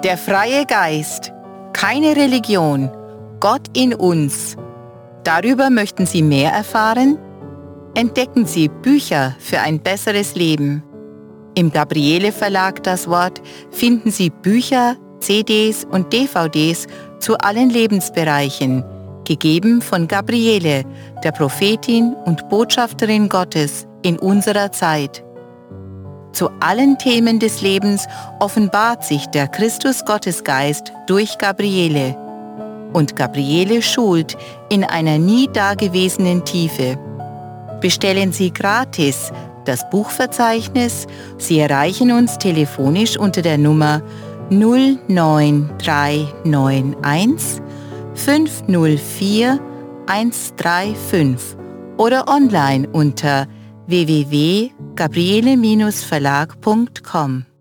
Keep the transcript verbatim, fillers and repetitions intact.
Der freie Geist, keine Religion, Gott in uns. Darüber möchten Sie mehr erfahren? Entdecken Sie Bücher für ein besseres Leben. Im Gabriele Verlag Das Wort finden Sie Bücher, C Ds und D V Ds zu allen Lebensbereichen, gegeben von Gabriele, der Prophetin und Botschafterin Gottes in unserer Zeit. Zu allen Themen des Lebens offenbart sich der Christus-Gottesgeist durch Gabriele. Und Gabriele schult in einer nie dagewesenen Tiefe. Bestellen Sie gratis das Buchverzeichnis. Sie erreichen uns telefonisch unter der Nummer null neun drei neun eins fünf null vier eins drei fünf oder online unter w w w punkt gabriele Bindestrich verlag punkt com.